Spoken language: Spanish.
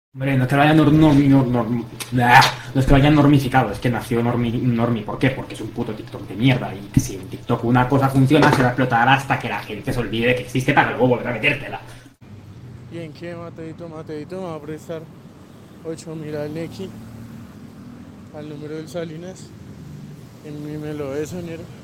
Hombre, no es que lo hayan no es que lo hayan normificado, es que nació normi. ¿Por qué? Porque es un puto TikTok de mierda. Y si en TikTok una cosa funciona, se va a explotar hasta que la gente se olvide que existe para luego volver a metértela. ¿Y en qué, Mateito? Me va a prestar 8.000 al Neki, al número del Salinas. En mí me lo es, soñero.